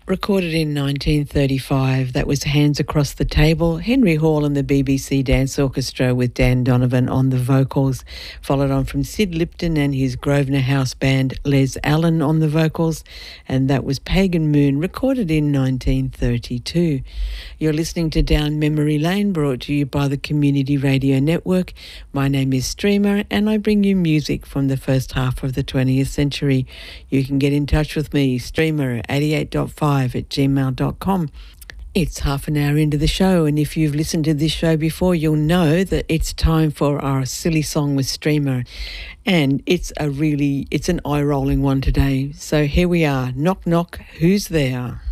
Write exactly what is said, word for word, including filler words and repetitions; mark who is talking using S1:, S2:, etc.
S1: Recorded in nineteen thirty-five, that was Hands Across the Table, Henry Hall and the B B C Dance Orchestra with Dan Donovan on the vocals, followed on from Sid Lipton and his Grosvenor House band Les Allen on the vocals, and that was Pagan Moon, recorded in nineteen thirty-two. You're listening to Down Memory Lane, brought to you by the Community Radio Network. My name is Streamer, and I bring you music from the first half of the twentieth century. You can get in touch with me, Streamer eighty-eight point five at gmail dot com. It's half an hour into the show, and if you've listened to this show before, you'll know that it's time for our silly song with Streamer, and it's a really, it's an eye-rolling one today. So here we are. Knock, knock, who's there?